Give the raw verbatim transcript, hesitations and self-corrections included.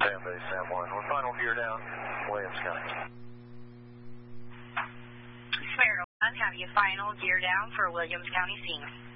Fan base, Sam one. We're final gear down, Williams County. Sparrow one, have you final gear down for Williams County scene.